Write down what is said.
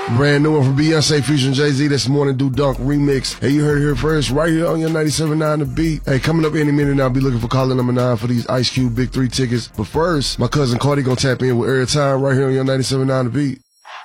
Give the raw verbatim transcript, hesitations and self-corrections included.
Brand new one from Beyonce featuring Jay-Z. This Morning Do Dunk remix. Hey, you heard it here first, right here on your ninety-seven point nine The Beat. Hey, coming up any minute now, I'll be looking for caller number nine for these Ice Cube Big Three tickets. But first, my cousin Cardi gonna tap in with Every Time right here on your ninety-seven point nine The Beat.